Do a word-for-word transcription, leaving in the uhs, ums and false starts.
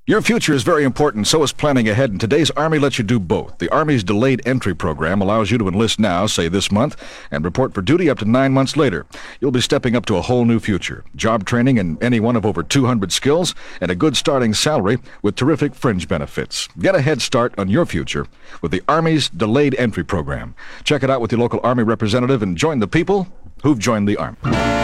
Your future is very important, so is planning ahead, and today's Army lets you do both. The Army's delayed entry program allows you to enlist now, say this month, and report for duty up to nine months later. You'll be stepping up to a whole new future. Job training in any one of over two hundred skills, and a good starting salary with terrific fringe benefits. Get a head start on your future with the Army's delayed entry program. Check it out with your local Army representative and join the people who've joined the Army.